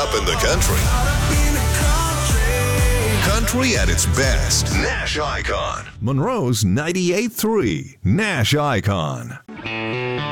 up in the country. Country at its best. Nash Icon. Monroe's 98.3 Nash Icon.